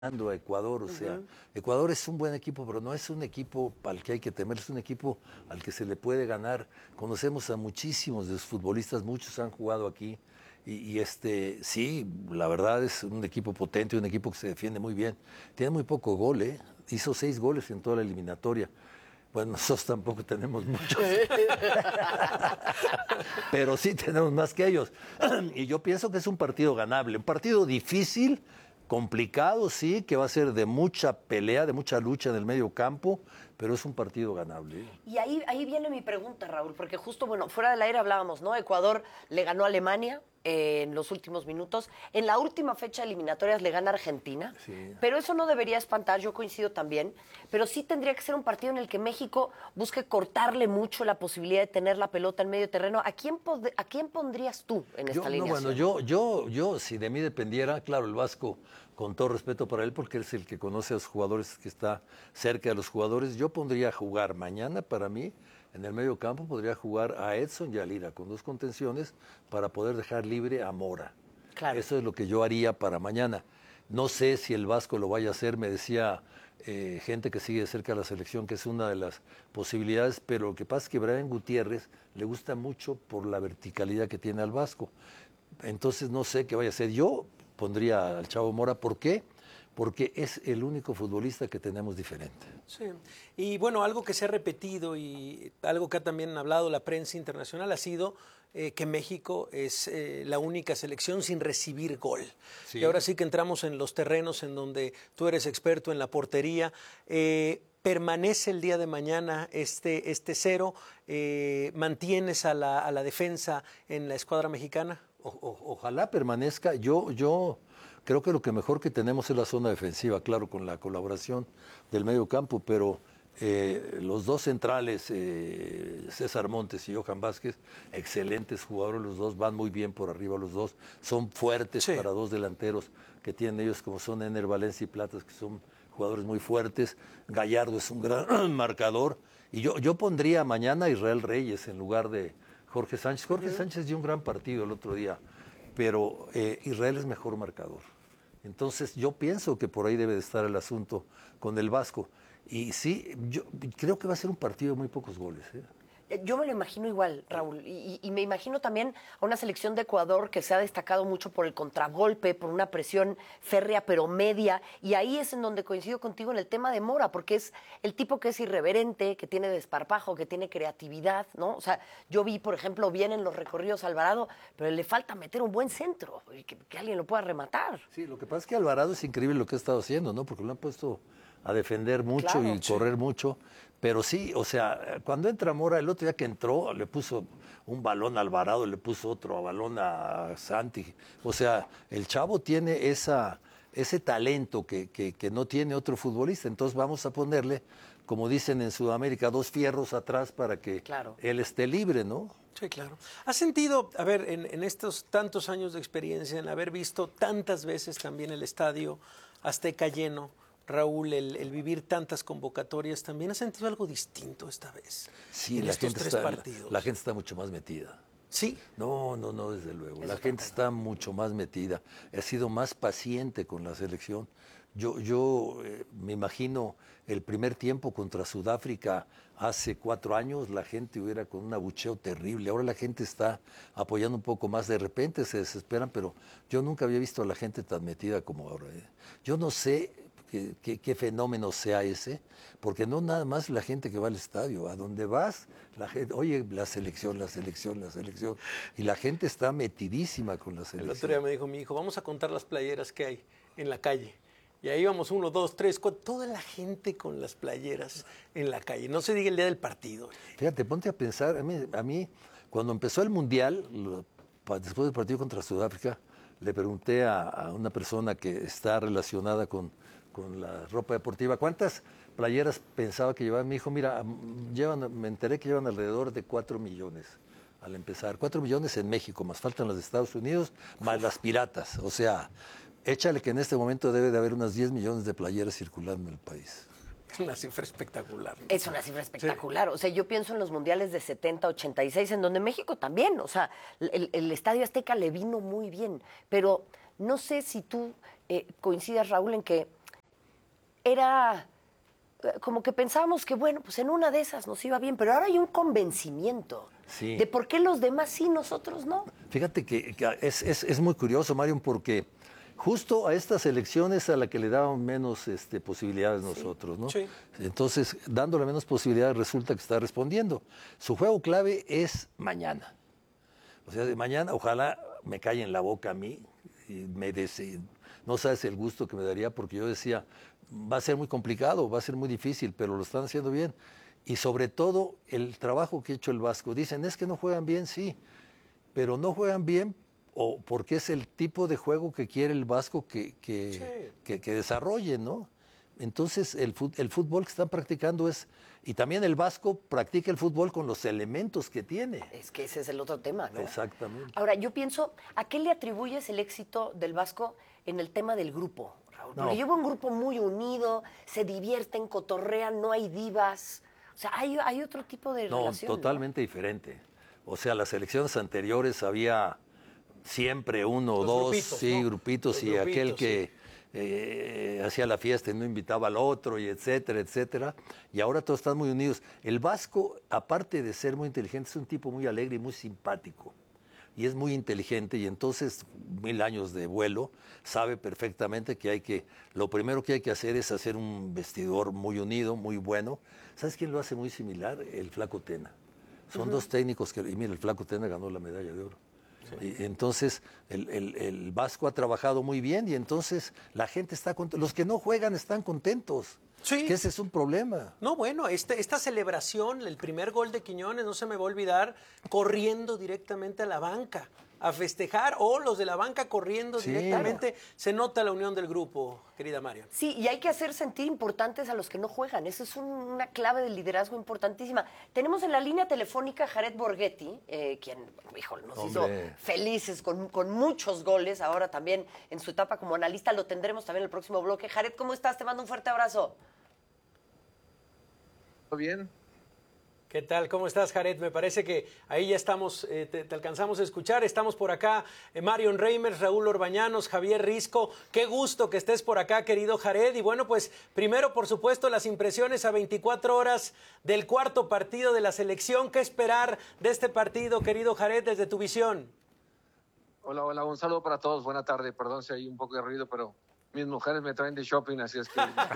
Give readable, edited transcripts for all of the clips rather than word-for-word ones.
a Ecuador, o sea, Ecuador es un buen equipo, pero no es un equipo al que hay que temer, es un equipo al que se le puede ganar. Conocemos a muchísimos de los futbolistas, muchos han jugado aquí, sí, la verdad es un equipo potente, un equipo que se defiende muy bien. Tiene muy poco gol, ¿eh? Hizo 6 goles en toda la eliminatoria. Bueno, nosotros tampoco tenemos muchos, pero sí tenemos más que ellos. Y yo pienso que es un partido ganable, un partido difícil, complicado, sí, que va a ser de mucha pelea, de mucha lucha en el medio campo, pero es un partido ganable. Y ahí viene mi pregunta, Raúl, porque justo, bueno, fuera del aire hablábamos, ¿no? Ecuador le ganó a Alemania en los últimos minutos. En la última fecha de eliminatorias le gana a Argentina. Sí. Pero eso no debería espantar, yo coincido también. Pero sí tendría que ser un partido en el que México busque cortarle mucho la posibilidad de tener la pelota en medio terreno. ¿A quién pondrías tú en esta alineación? Bueno, yo, si de mí dependiera, claro, el Vasco, con todo respeto para él, porque él es el que conoce a los jugadores, que está cerca de los jugadores, yo pondría a jugar mañana, para mí, en el medio campo, podría jugar a Edson y a Lira con 2 contenciones para poder dejar libre a Mora. Claro. Eso es lo que yo haría para mañana. No sé si el Vasco lo vaya a hacer, me decía gente que sigue de cerca la selección, que es una de las posibilidades, pero lo que pasa es que Brian Gutiérrez le gusta mucho por la verticalidad que tiene al Vasco. Entonces no sé qué vaya a hacer. Yo pondría al Chavo Mora, ¿por qué? Porque es el único futbolista que tenemos diferente. Sí, y bueno, algo que se ha repetido y algo que ha también hablado la prensa internacional ha sido que México es la única selección sin recibir gol. Sí. Y ahora sí que entramos en los terrenos en donde tú eres experto en la portería. ¿Permanece el día de mañana este cero? ¿Mantienes a la defensa en la escuadra mexicana? Ojalá permanezca. Yo creo que lo que mejor que tenemos es la zona defensiva, claro, con la colaboración del medio campo, pero los 2 centrales, César Montes y Johan Vázquez, excelentes jugadores los 2, van muy bien por arriba los 2, son fuertes para 2 delanteros que tienen ellos, como son Ener Valencia y Platas, que son jugadores muy fuertes. Gallardo es un gran marcador, y yo pondría mañana a Israel Reyes en lugar de Jorge Sánchez. Jorge Sánchez dio un gran partido el otro día, pero Israel es mejor marcador. Entonces yo pienso que por ahí debe de estar el asunto con el Vasco. Y sí, yo creo que va a ser un partido de muy pocos goles. Yo me lo imagino igual, Raúl, y me imagino también a una selección de Ecuador que se ha destacado mucho por el contragolpe, por una presión férrea pero media, y ahí es en donde coincido contigo en el tema de Mora, porque es el tipo que es irreverente, que tiene desparpajo, que tiene creatividad, ¿no? O sea, yo vi, por ejemplo, bien en los recorridos a Alvarado, pero le falta meter un buen centro, que alguien lo pueda rematar. Sí, lo que pasa es que Alvarado es increíble lo que ha estado haciendo, ¿no? Porque lo han puesto a defender mucho, claro, y correr mucho. Pero sí, o sea, cuando entra Mora, el otro día que entró, le puso un balón a Alvarado, le puso otro balón a Santi. O sea, el chavo tiene ese talento que no tiene otro futbolista. Entonces vamos a ponerle, como dicen en Sudamérica, 2 fierros atrás para que él esté libre, ¿no? Sí, claro. ¿Has sentido, a ver, en estos tantos años de experiencia, en haber visto tantas veces también el estadio Azteca lleno, Raúl, el vivir tantas convocatorias, ¿también has sentido algo distinto esta vez? Sí, en estos 3 partidos. La gente está mucho más metida. ¿Sí? No, desde luego. La gente está mucho más metida. Ha sido más paciente con la selección. Yo me imagino el primer tiempo contra Sudáfrica hace 4 años, la gente hubiera con un abucheo terrible. Ahora la gente está apoyando un poco más. De repente se desesperan, pero yo nunca había visto a la gente tan metida como ahora. Yo no sé qué fenómeno sea ese, porque no nada más la gente que va al estadio, a donde vas, la gente, oye, la selección, y la gente está metidísima con la selección. El otro día me dijo mi hijo, vamos a contar las playeras que hay en la calle. Y ahí íbamos 1, 2, 3, 4, toda la gente con las playeras en la calle. No se diga el día del partido. Fíjate, ponte a pensar, a mí cuando empezó el Mundial, después del partido contra Sudáfrica, le pregunté a una persona que está relacionada con la ropa deportiva, ¿cuántas playeras pensaba que llevaban? Me dijo, mira, me enteré que llevan alrededor de 4 millones al empezar. 4 millones en México, más faltan las de Estados Unidos, más las piratas. O sea, échale que en este momento debe de haber unas 10 millones de playeras circulando en el país. Es una cifra espectacular, ¿no? Es una cifra espectacular. Sí. O sea, yo pienso en los mundiales de 70, 86, en donde México también. O sea, el Estadio Azteca le vino muy bien. Pero no sé si tú coincidas, Raúl, en que era como que pensábamos que, bueno, pues en una de esas nos iba bien, pero ahora hay un convencimiento de por qué los demás sí, nosotros no. Fíjate que es muy curioso, Mario, porque justo a estas elecciones a la que le daban menos posibilidades nosotros, ¿no? Sí. Entonces, dándole menos posibilidades, resulta que está respondiendo. Su juego clave es mañana. O sea, de mañana, ojalá me calle en la boca a mí y no sabes el gusto que me daría, porque yo decía, va a ser muy complicado, va a ser muy difícil, pero lo están haciendo bien. Y sobre todo, el trabajo que ha hecho el Vasco. Dicen, es que no juegan bien, sí, pero no juegan bien o porque es el tipo de juego que quiere el Vasco que desarrolle, ¿no? Entonces, el fútbol que están practicando y también el Vasco practica el fútbol con los elementos que tiene. Es que ese es el otro tema, ¿no? Exactamente. Ahora, yo pienso, ¿a qué le atribuyes el éxito del Vasco en el tema del grupo, Raúl? Porque yo veo un grupo muy unido, se divierten, cotorrean, no hay divas. O sea, hay otro tipo de relación. Totalmente diferente. O sea, las elecciones anteriores había siempre uno o dos, grupitos, y aquel que hacía la fiesta y no invitaba al otro, y etcétera, etcétera. Y ahora todos están muy unidos. El Vasco, aparte de ser muy inteligente, es un tipo muy alegre y muy simpático. Y es muy inteligente, y entonces, 1000 años de vuelo, sabe perfectamente que lo primero que hay que hacer es hacer un vestidor muy unido, muy bueno. ¿Sabes quién lo hace muy similar? El Flaco Tena. Son dos técnicos y mira, el Flaco Tena ganó la medalla de oro. Sí. Y entonces el Vasco ha trabajado muy bien, y entonces la gente está contenta. Los que no juegan están contentos. Sí. Que ese es un problema. No, bueno, esta celebración, el primer gol de Quiñones, no se me va a olvidar, corriendo directamente a la banca a festejar, o los de la banca corriendo directamente. Claro. Se nota la unión del grupo, querida Marion. Sí, y hay que hacer sentir importantes a los que no juegan. Eso es una clave del liderazgo importantísima. Tenemos en la línea telefónica a Jared Borghetti, quien, híjole, nos hizo felices con muchos goles. Ahora también en su etapa como analista lo tendremos también en el próximo bloque. Jared, ¿cómo estás? Te mando un fuerte abrazo. ¿Todo bien? ¿Qué tal? ¿Cómo estás, Jared? Me parece que ahí ya estamos, te alcanzamos a escuchar. Estamos por acá, Marion Reimers, Raúl Orbañanos, Javier Risco. Qué gusto que estés por acá, querido Jared. Y bueno, pues primero, por supuesto, las impresiones a 24 horas del cuarto partido de la selección. ¿Qué esperar de este partido, querido Jared, desde tu visión? Hola, un saludo para todos. Buena tarde. Perdón si hay un poco de ruido, pero mis mujeres me traen de shopping, así es que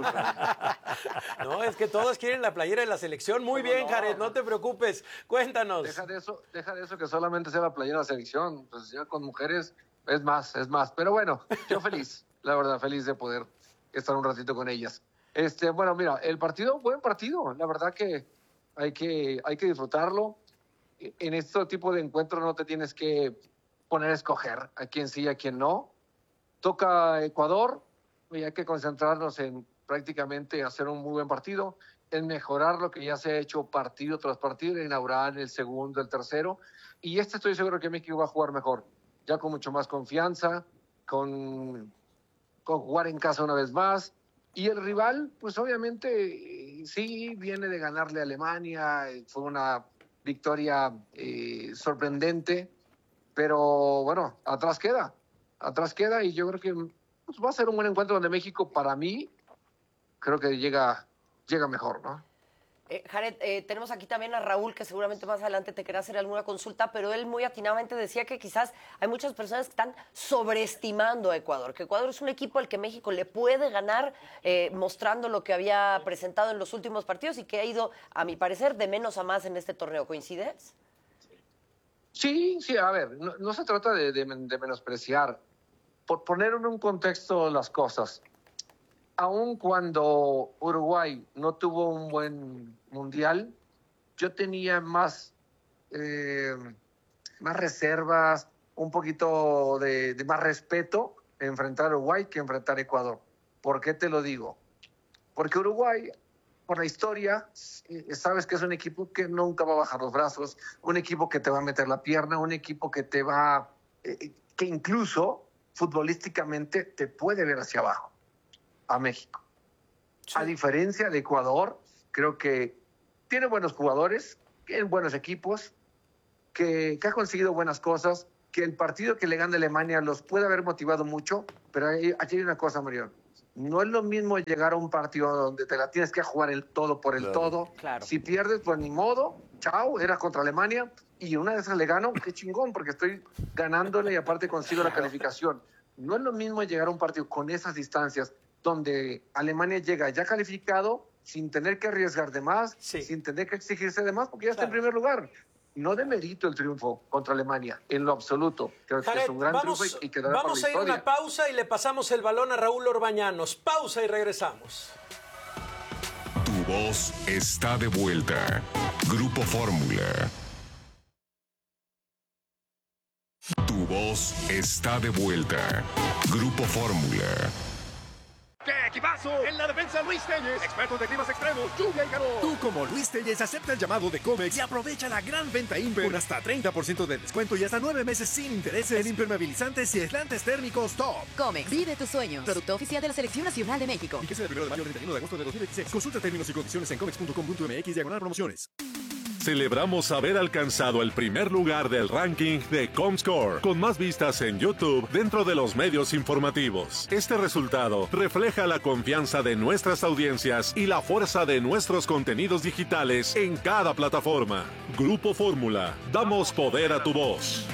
No, es que todos quieren la playera de la selección. Muy bien, Jared, no te preocupes. Cuéntanos. Deja de eso que solamente sea la playera de la selección. Pues ya con mujeres es más. Pero bueno, yo feliz, la verdad, feliz de poder estar un ratito con ellas. Bueno, mira, el partido, buen partido. La verdad que hay que disfrutarlo. En este tipo de encuentros no te tienes que poner a escoger a quién sí y a quién no. Toca Ecuador y hay que concentrarnos en prácticamente hacer un muy buen partido, en mejorar lo que ya se ha hecho partido tras partido, en inaugurar el segundo, el tercero, y estoy seguro que México va a jugar mejor, ya con mucho más confianza, con jugar en casa una vez más, y el rival, pues obviamente sí viene de ganarle a Alemania, fue una victoria sorprendente, pero bueno, atrás queda, y yo creo que pues, va a ser un buen encuentro donde México, para mí, creo que llega mejor, ¿no? Jared, tenemos aquí también a Raúl, que seguramente más adelante te querrá hacer alguna consulta, pero él muy atinadamente decía que quizás hay muchas personas que están sobreestimando a Ecuador, que Ecuador es un equipo al que México le puede ganar, mostrando lo que había presentado en los últimos partidos y que ha ido, a mi parecer, de menos a más en este torneo. ¿Coincides? Sí, a ver, no se trata de menospreciar. Por poner en un contexto las cosas, aun cuando Uruguay no tuvo un buen mundial, yo tenía más reservas, un poquito de más respeto en enfrentar a Uruguay que enfrentar a Ecuador. ¿Por qué te lo digo? Porque Uruguay, por la historia, sabes que es un equipo que nunca va a bajar los brazos, un equipo que te va a meter la pierna, un equipo que te va, que incluso futbolísticamente te puede ver hacia abajo a México. Sí. A diferencia de Ecuador, creo que tiene buenos jugadores, tiene buenos equipos, que ha conseguido buenas cosas, que el partido que le gana a Alemania los puede haber motivado mucho, pero aquí hay una cosa, Marión. No es lo mismo llegar a un partido donde te la tienes que jugar el todo por el todo. Claro. Si pierdes, pues ni modo, chao, era contra Alemania y una de esas le gano, qué chingón, porque estoy ganándole y aparte consigo la calificación. No es lo mismo llegar a un partido con esas distancias donde Alemania llega ya calificado sin tener que arriesgar de más, sin tener que exigirse de más, porque ya está en primer lugar. No demerito el triunfo contra Alemania, en lo absoluto. Creo que es un gran triunfo y quedará para la vamos a ir a historia. una pausa y le pasamos el balón a Raúl Orbañanos. Pausa y regresamos. Tu voz está de vuelta. Grupo Fórmula. Tu voz está de vuelta. Grupo Fórmula. ¡Qué equipazo! En la defensa, Luis Telles, experto de climas extremos, lluvia y calor. Tú, como Luis Telles, acepta el llamado de Comex y aprovecha la gran venta Imper con hasta 30% de descuento y hasta 9 meses sin intereses en impermeabilizantes y aislantes térmicos top. Comex, vive tus sueños. Producto oficial de la Selección Nacional de México. Y que sea del 1 de mayo al 31 de agosto de 2026. Consulta términos y condiciones en comex.com.mx/promociones. Celebramos haber alcanzado el primer lugar del ranking de Comscore, con más vistas en YouTube dentro de los medios informativos. Este resultado refleja la confianza de nuestras audiencias y la fuerza de nuestros contenidos digitales en cada plataforma. Grupo Fórmula, damos poder a tu voz.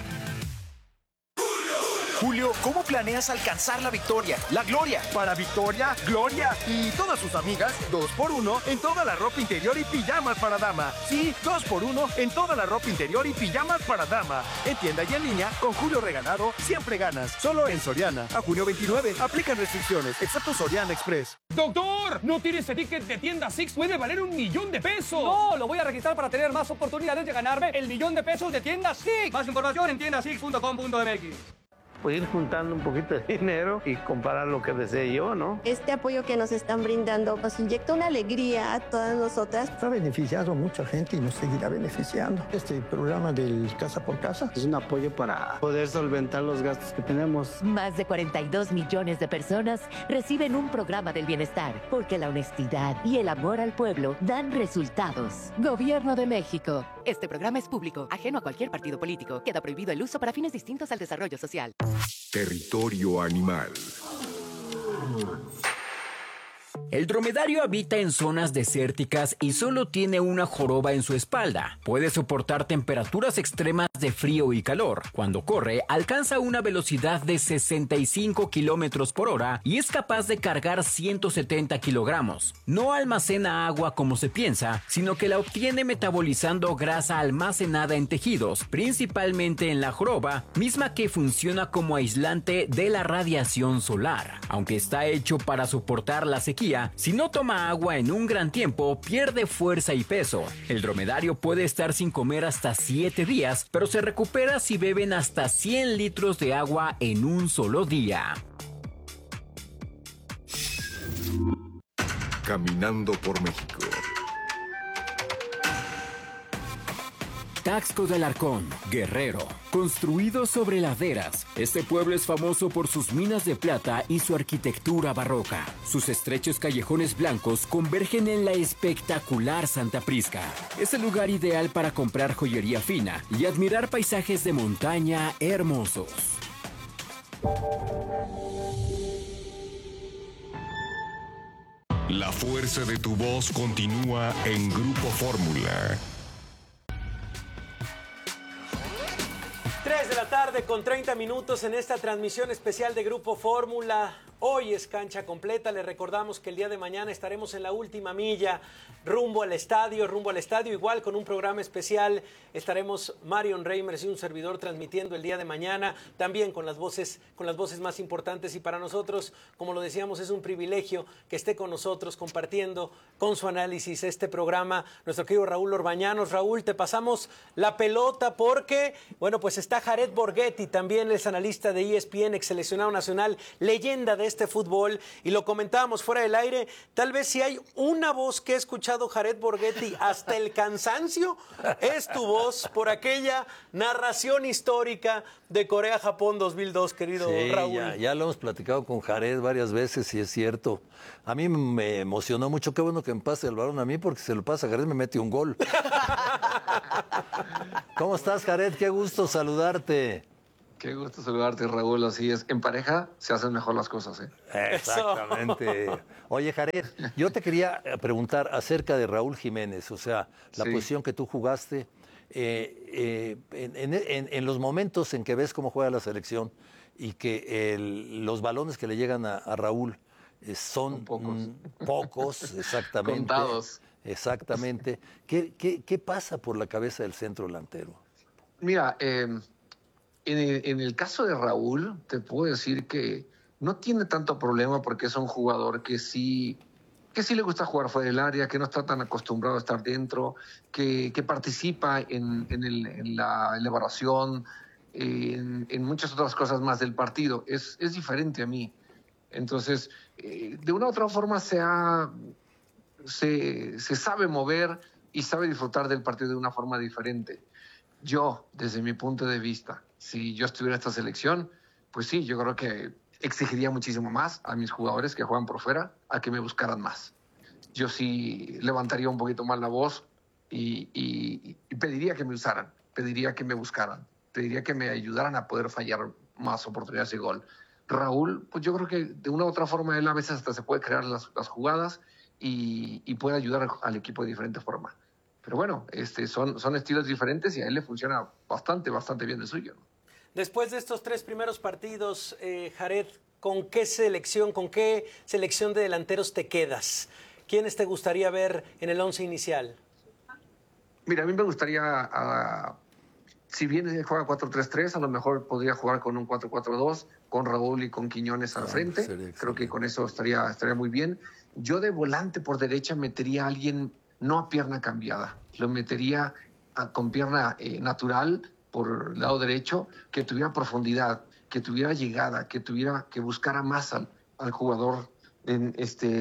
Julio, ¿cómo planeas alcanzar la victoria, la gloria? Para Victoria, Gloria y todas sus amigas, 2x1 en toda la ropa interior y pijamas para dama. Sí, 2x1 en toda la ropa interior y pijamas para dama. En tienda y en línea, con Julio Regalado, siempre ganas. Solo en Soriana. A junio 29, aplican restricciones, excepto Soriana Express. ¡Doctor! ¿No tienes ese ticket de tienda Six? ¡Puede valer $1,000,000! No, lo voy a registrar para tener más oportunidades de ganarme el $1,000,000 de tienda Six. Más información en tiendasix.com.mx. Pues ir juntando un poquito de dinero y comprar lo que desee yo, ¿no? Este apoyo que nos están brindando nos inyecta una alegría a todas nosotras. Ha beneficiado a mucha gente y nos seguirá beneficiando. Este programa del Casa por Casa es un apoyo para poder solventar los gastos que tenemos. Más de 42 millones de personas reciben un programa del bienestar, porque la honestidad y el amor al pueblo dan resultados. Gobierno de México. Este programa es público, ajeno a cualquier partido político. Queda prohibido el uso para fines distintos al desarrollo social. Territorio animal. El dromedario habita en zonas desérticas y solo tiene una joroba en su espalda. Puede soportar temperaturas extremas de frío y calor. Cuando corre, alcanza una velocidad de 65 kilómetros por hora y es capaz de cargar 170 kilogramos. No almacena agua como se piensa, sino que la obtiene metabolizando grasa almacenada en tejidos, principalmente en la joroba, misma que funciona como aislante de la radiación solar. Aunque está hecho para soportar la sequía, si no toma agua en un gran tiempo, pierde fuerza y peso. El dromedario puede estar sin comer hasta 7 días, pero se recupera si beben hasta 100 litros de agua en un solo día. Caminando por México. Taxco de Alarcón, Guerrero. Construido sobre laderas, este pueblo es famoso por sus minas de plata y su arquitectura barroca. Sus estrechos callejones blancos convergen en la espectacular Santa Prisca. Es el lugar ideal para comprar joyería fina y admirar paisajes de montaña hermosos. La fuerza de tu voz continúa en Grupo Fórmula. 3 de la tarde con 30 minutos en esta transmisión especial de Grupo Fórmula. Hoy es cancha completa. Les recordamos que el día de mañana estaremos en la última milla, rumbo al estadio. Igual con un programa especial. Estaremos Marion Reimers y un servidor transmitiendo el día de mañana, también con las voces más importantes. Y para nosotros, como lo decíamos, es un privilegio que esté con nosotros compartiendo con su análisis este programa nuestro querido Raúl Orbañanos. Raúl, te pasamos la pelota porque, bueno, pues está Jared Borghetti, también es analista de ESPN, ex seleccionado nacional, leyenda de este fútbol, y lo comentábamos fuera del aire. Tal vez si hay una voz que he escuchado Jared Borghetti hasta el cansancio, es tu voz por aquella narración histórica de Corea-Japón 2002, querido Raúl. Ya lo hemos platicado con Jared varias veces y es cierto. A mí me emocionó mucho. Qué bueno que me pase el balón a mí, porque si se lo pasa a Jared me mete un gol. ¿Cómo estás, Jared? Qué gusto saludarte. Qué gusto saludarte, Raúl. Así es. En pareja se hacen mejor las cosas, ¿eh? Exactamente. Oye, Jared, yo te quería preguntar acerca de Raúl Jiménez, o sea, la posición que tú jugaste. En los momentos en que ves cómo juega la selección y que los balones que le llegan a Raúl son pocos, exactamente. Contados. Exactamente. ¿Qué pasa por la cabeza del centro delantero? Mira, en el caso de Raúl, te puedo decir que no tiene tanto problema porque es un jugador que sí le gusta jugar fuera del área, que no está tan acostumbrado a estar dentro, que participa en la elaboración, en muchas otras cosas más del partido. Es diferente a mí. Entonces, de una u otra forma se sabe mover y sabe disfrutar del partido de una forma diferente. Yo, desde mi punto de vista, si yo estuviera en esta selección, pues sí, yo creo que exigiría muchísimo más a mis jugadores que juegan por fuera a que me buscaran más. Yo sí levantaría un poquito más la voz y pediría que me usaran, pediría que me buscaran, pediría que me ayudaran a poder fallar más oportunidades de gol. Raúl, pues yo creo que de una u otra forma él a veces hasta se puede crear las jugadas y puede ayudar al equipo de diferente forma. Pero bueno, son estilos diferentes y a él le funciona bastante bien el suyo, ¿no? Después de estos 3 primeros partidos, Jared, ¿con qué selección de delanteros te quedas? ¿Quiénes te gustaría ver en el 11 inicial? Mira, a mí me gustaría, si bien juega 4-3-3, a lo mejor podría jugar con un 4-4-2, con Raúl y con Quiñones al frente. Creo que con eso estaría muy bien. Yo de volante por derecha metería a alguien no a pierna cambiada, lo metería con pierna natural por el lado derecho, que tuviera profundidad, que tuviera llegada, que buscara más al jugador en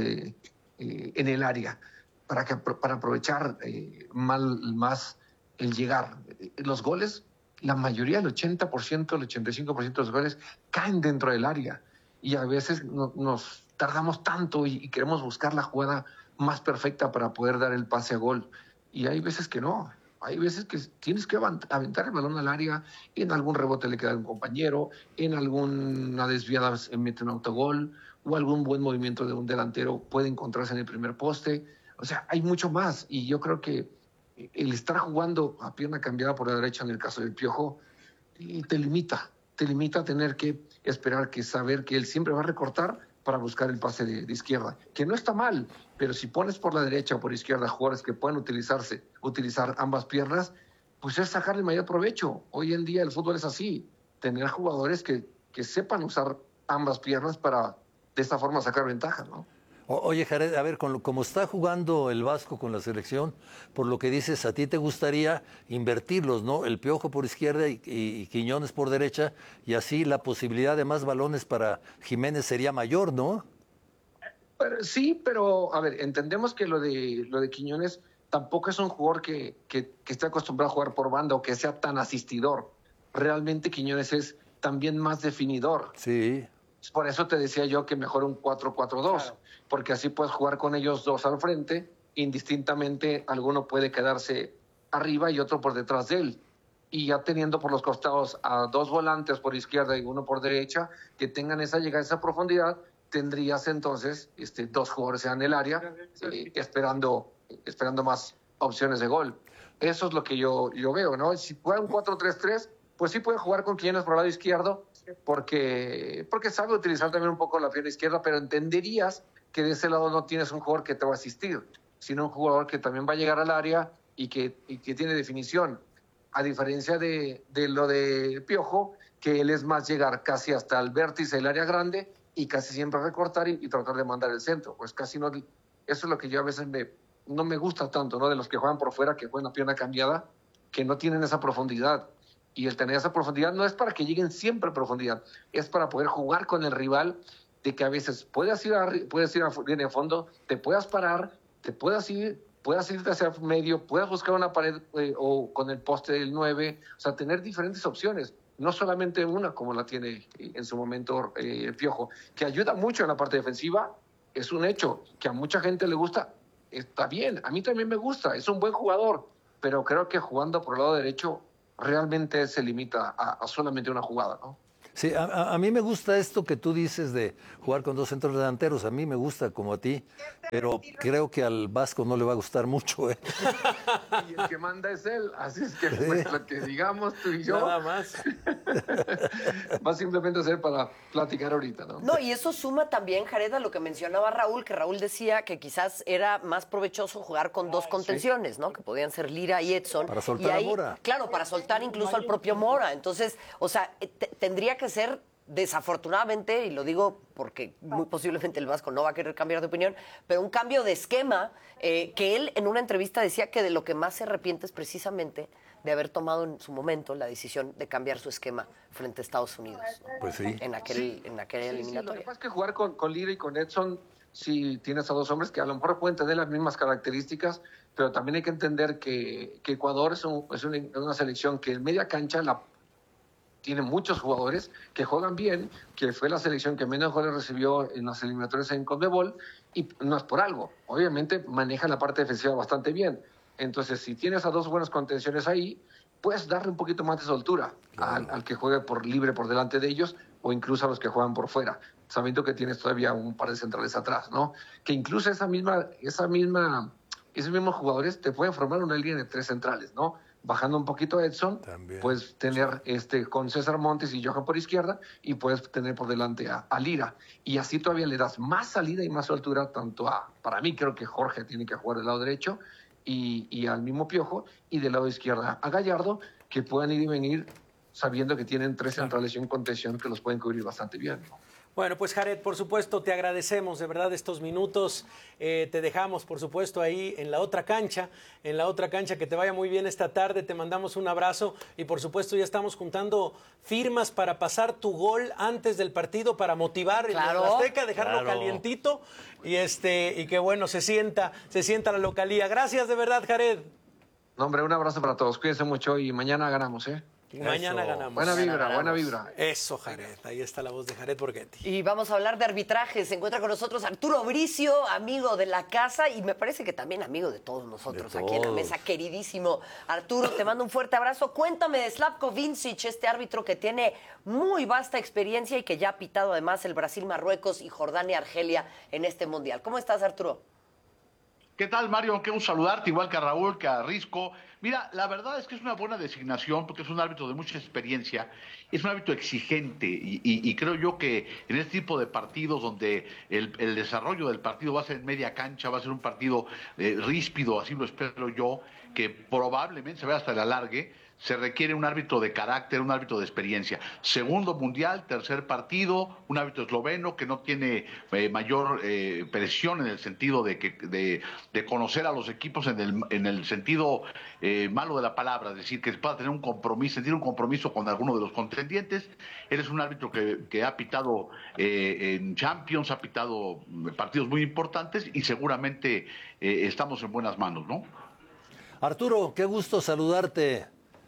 el área, para aprovechar más el llegar. Los goles, la mayoría, el 80%, el 85% de los goles caen dentro del área y a veces nos tardamos tanto y queremos buscar la jugada más perfecta para poder dar el pase a gol. Y hay veces que no. Hay veces que tienes que aventar el balón al área, en algún rebote le queda a un compañero, en alguna desviada mete un autogol, o algún buen movimiento de un delantero puede encontrarse en el primer poste. O sea, hay mucho más. Y yo creo que el estar jugando a pierna cambiada por la derecha en el caso del Piojo, te limita a tener que esperar, saber que él siempre va a recortar para buscar el pase de izquierda, que no está mal, pero si pones por la derecha o por izquierda jugadores que pueden utilizar ambas piernas, pues es sacarle mayor provecho. Hoy en día el fútbol es así, tener jugadores que sepan usar ambas piernas para de esta forma sacar ventaja, ¿no? Oye, Jared, a ver, como está jugando el Vasco con la selección, por lo que dices, a ti te gustaría invertirlos, ¿no? El Piojo por izquierda y Quiñones por derecha, y así la posibilidad de más balones para Jiménez sería mayor, ¿no? Sí, pero, a ver, entendemos que lo de Quiñones tampoco es un jugador que esté acostumbrado a jugar por banda o que sea tan asistidor. Realmente Quiñones es también más definidor. Sí. Por eso te decía yo que mejor un 4-4-2, claro, porque así puedes jugar con ellos dos al frente, indistintamente alguno puede quedarse arriba y otro por detrás de él. Y ya teniendo por los costados a 2 volantes por izquierda y uno por derecha, que tengan esa llegada, esa profundidad, tendrías entonces 2 jugadores en el área esperando más opciones de gol. Eso es lo que yo veo, ¿no? Si juega un 4-3-3, pues sí puede jugar con Quiñones por el lado izquierdo, porque sabe utilizar también un poco la pierna izquierda, pero entenderías que de ese lado no tienes un jugador que te va a asistir, sino un jugador que también va a llegar al área y que tiene definición, a diferencia de lo de Piojo, que él es más llegar casi hasta el vértice del área grande y casi siempre recortar y tratar de mandar el centro. Pues casi no, eso es lo que yo a veces no me gusta tanto, ¿no? De los que juegan por fuera, que juegan a pierna cambiada, que no tienen esa profundidad. Y el tener esa profundidad no es para que lleguen siempre a profundidad, es para poder jugar con el rival, de que a veces puedas ir a línea de fondo, te puedas parar, puedas irte hacia medio, puedas buscar una pared o con el poste del 9, o sea, tener diferentes opciones, no solamente una como la tiene en su momento el Piojo, que ayuda mucho en la parte defensiva, es un hecho, que a mucha gente le gusta, está bien, a mí también me gusta, es un buen jugador, pero creo que jugando por el lado derecho realmente se limita a solamente una jugada, ¿no? Sí, a mí me gusta esto que tú dices de jugar con 2 centros delanteros. A mí me gusta como a ti, pero creo que al Vasco no le va a gustar mucho. Y el que manda es él, así es que pues, lo que digamos tú y yo. Nada más. Va simplemente a ser para platicar ahorita, ¿no? No, y eso suma también, Jared, a lo que mencionaba Raúl, que Raúl decía que quizás era más provechoso jugar con 2 contenciones, ¿no? Que podían ser Lira y Edson. Para soltar a Mora. Claro, para soltar incluso al propio Mora. Entonces, o sea, tendría que ser, desafortunadamente, y lo digo porque muy posiblemente el Vasco no va a querer cambiar de opinión, pero un cambio de esquema, que él en una entrevista decía que de lo que más se arrepiente es precisamente de haber tomado en su momento la decisión de cambiar su esquema frente a Estados Unidos. Pues sí. En aquella eliminatoria. Lo que pasa es que jugar con Lira y con Edson, si tienes a 2 hombres que a lo mejor pueden tener las mismas características, pero también hay que entender que Ecuador es una selección que en media cancha tiene muchos jugadores que juegan bien, que fue la selección que menos goles recibió en las eliminatorias en CONMEBOL, y no es por algo. Obviamente maneja la parte defensiva bastante bien. Entonces, si tienes a 2 buenas contenciones ahí, puedes darle un poquito más de soltura al que juegue libre por delante de ellos, o incluso a los que juegan por fuera, sabiendo que tienes todavía un par de centrales atrás, ¿no? Que incluso esos mismos jugadores te pueden formar una línea de 3 centrales, ¿no? Bajando un poquito a Edson, también puedes tener con César Montes y Johan por izquierda, y puedes tener por delante a Lira. Y así todavía le das más salida y más altura tanto para mí creo que Jorge tiene que jugar del lado derecho, y al mismo Piojo, y del lado izquierdo a Gallardo, que puedan ir y venir sabiendo que tienen 3 centrales y un contención que los pueden cubrir bastante bien, ¿no? Bueno, pues Jared, por supuesto, te agradecemos de verdad estos minutos. Te dejamos, por supuesto, ahí en la otra cancha, que te vaya muy bien esta tarde. Te mandamos un abrazo y, por supuesto, ya estamos juntando firmas para pasar tu gol antes del partido para motivar el Azteca, dejarlo calientito y que, bueno, se sienta la localía. Gracias de verdad, Jared. No, hombre, un abrazo para todos. Cuídense mucho y mañana ganamos, ¿eh? Mañana ganamos. Buena vibra. Eso, Jared. Ahí está la voz de Jared Borghetti. Y vamos a hablar de arbitraje. Se encuentra con nosotros Arturo Bricio, amigo de la casa y me parece que también amigo de todos nosotros aquí en la mesa. Queridísimo Arturo, te mando un fuerte abrazo. Cuéntame de Slavko Vincic, este árbitro que tiene muy vasta experiencia y que ya ha pitado además el Brasil-Marruecos y Jordania-Argelia en este Mundial. ¿Cómo estás, Arturo? ¿Qué tal, Mario? Qué gusto saludarte, igual que a Raúl, que a Risco. Mira, la verdad es que es una buena designación porque es un árbitro de mucha experiencia, es un árbitro exigente y creo yo que en este tipo de partidos donde el desarrollo del partido va a ser en media cancha, va a ser un partido ríspido, así lo espero yo, que probablemente se vea hasta el alargue, se requiere un árbitro de carácter, un árbitro de experiencia. Segundo mundial, tercer partido, un árbitro esloveno que no tiene mayor presión en el sentido de conocer a los equipos en el sentido malo de la palabra, es decir, que pueda tener un compromiso, sentir un compromiso con alguno de los contendientes. Él es un árbitro que ha pitado en Champions, ha pitado partidos muy importantes y seguramente estamos en buenas manos, ¿no? Arturo, qué gusto saludarte.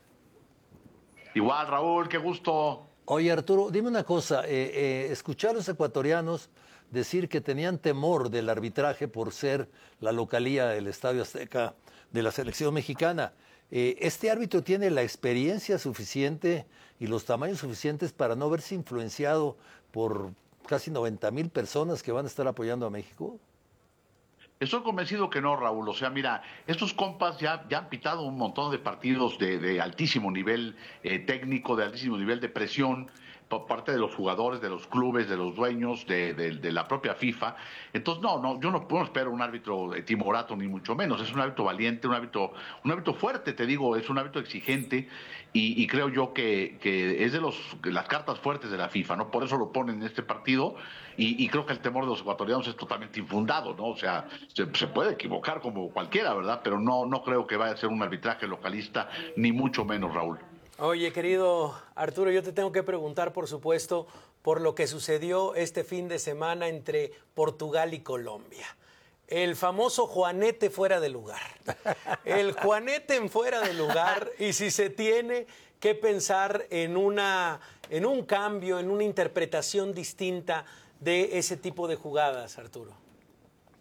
Igual, Raúl, qué gusto. Oye, Arturo, dime una cosa. Escuché a los ecuatorianos decir que tenían temor del arbitraje por ser la localía del Estadio Azteca de la selección mexicana. ¿Este árbitro tiene la experiencia suficiente y los tamaños suficientes para no verse influenciado por casi 90,000 personas que van a estar apoyando a México? Estoy convencido que no, Raúl. O sea, mira, estos compas ya han pitado un montón de partidos de altísimo nivel técnico, de altísimo nivel de presión por parte de los jugadores, de los clubes, de los dueños, de la propia FIFA. Entonces, yo no espero un árbitro timorato, ni mucho menos. Es un árbitro valiente, un árbitro fuerte, te digo, es un árbitro exigente y creo yo que es de las cartas fuertes de la FIFA, ¿no? Por eso lo ponen en este partido y creo que el temor de los ecuatorianos es totalmente infundado, ¿no? O sea, se puede equivocar como cualquiera, ¿verdad? Pero no creo que vaya a ser un arbitraje localista, ni mucho menos, Raúl. Oye, querido Arturo, yo te tengo que preguntar, por supuesto, por lo que sucedió este fin de semana entre Portugal y Colombia. El famoso Juanete fuera de lugar. El Juanete en fuera de lugar y si se tiene que pensar en un cambio, en una interpretación distinta de ese tipo de jugadas, Arturo.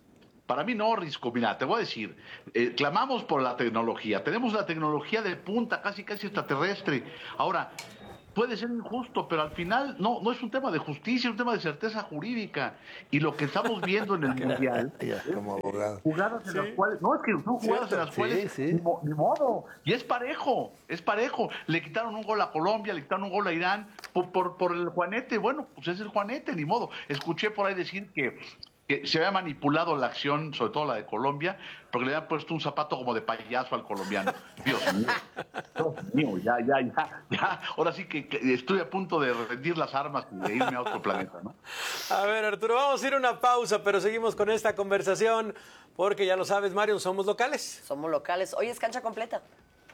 Para mí no, Risco. Mira, te voy a decir, clamamos por la tecnología. Tenemos la tecnología de punta, casi extraterrestre. Ahora, puede ser injusto, pero al final no es un tema de justicia, es un tema de certeza jurídica. Y lo que estamos viendo en el Mundial, como abogado, jugadas en las cuales, no, es que son jugadas en las cuales, ni modo, y es parejo. Le quitaron un gol a Colombia, le quitaron un gol a Irán por el juanete. Bueno, pues es el juanete, ni modo. Escuché por ahí decir que se había manipulado la acción, sobre todo la de Colombia, porque le habían puesto un zapato como de payaso al colombiano. Dios mío, ya. Ahora sí que estoy a punto de rendir las armas y de irme a otro planeta, ¿no? A ver, Arturo, vamos a ir a una pausa, pero seguimos con esta conversación, porque ya lo sabes, Mario, somos locales. Somos locales. Hoy es cancha completa.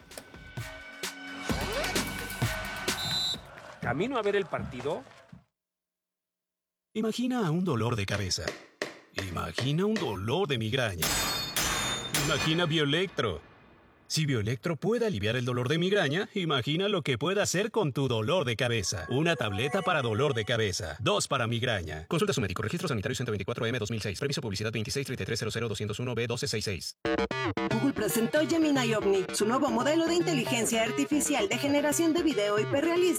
¿Camino a ver el partido? Imagina un dolor de cabeza. Imagina un dolor de migraña. Imagina Bioelectro. Si Bioelectro puede aliviar el dolor de migraña, imagina lo que puede hacer con tu dolor de cabeza. Una tableta para dolor de cabeza. 2 para migraña. Consulta a su médico. Registro Sanitario 124M 2006. Previso publicidad 2633000201B1266. Google presentó Gemini Omni, su nuevo modelo de inteligencia artificial de generación de video hiperrealista